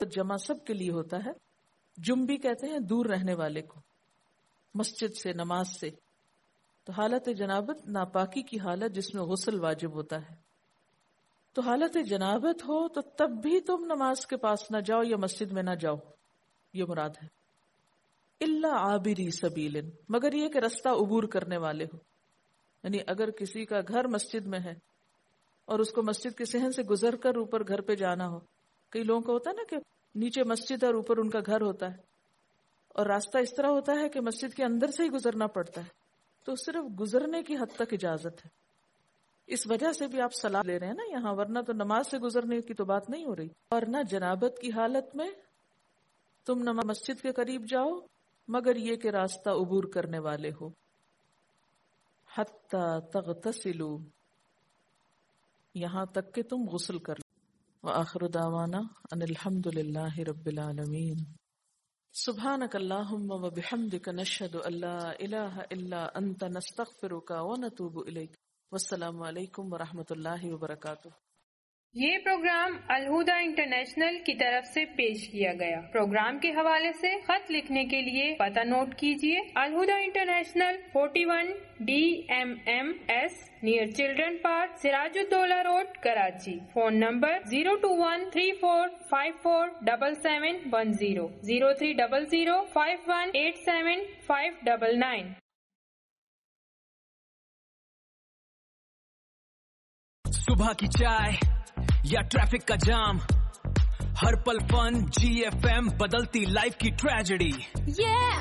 جمع سب کے لیے ہوتا ہے. جنبی کہتے ہیں دور رہنے والے کو مسجد سے، نماز سے. تو حالت جنابت ناپاکی کی حالت جس میں غسل واجب ہوتا ہے. تو حالت جنابت ہو تو تب بھی تم نماز کے پاس نہ جاؤ یا مسجد میں نہ جاؤ، یہ مراد ہے. الا عابری سبیل، مگر یہ کہ رستہ عبور کرنے والے ہو. یعنی اگر کسی کا گھر مسجد میں ہے اور اس کو مسجد کے صحن سے گزر کر اوپر گھر پہ جانا ہو. کئی لوگوں کا ہوتا ہے نا کہ نیچے مسجد اور اوپر ان کا گھر ہوتا ہے، اور راستہ اس طرح ہوتا ہے کہ مسجد کے اندر سے ہی گزرنا پڑتا ہے. تو صرف گزرنے کی حد تک اجازت ہے. اس وجہ سے بھی آپ صلاح لے رہے ہیں نا یہاں، ورنہ تو نماز سے گزرنے کی تو بات نہیں ہو رہی. اور نہ جنابت کی حالت میں تم نہ مسجد کے قریب جاؤ مگر یہ کہ راستہ عبور کرنے والے ہو. حتی تغتسلوا، یہاں تک کہ تم غسل کر لو. وآخر دعوانا ان الحمد للہ رب العالمین. سبحانک اللہم وبحمدک نشہد ان لا الہ الا انت نستغفرک ونتوب الیک. والسلام علیکم ورحمۃ اللہ وبرکاتہ. یہ پروگرام الہدا انٹرنیشنل کی طرف سے پیش کیا گیا. پروگرام کے حوالے سے خط لکھنے کے لیے پتہ نوٹ کیجیے. الہدا international 41 DMMS near children park, سراج ud-Daula road, Karachi. Phone number 02134547710 0300518759. صبح کی چائے یا ٹریفک کا جام، ہر پل فن. GFM بدلتی لائف کی ٹریجڈی.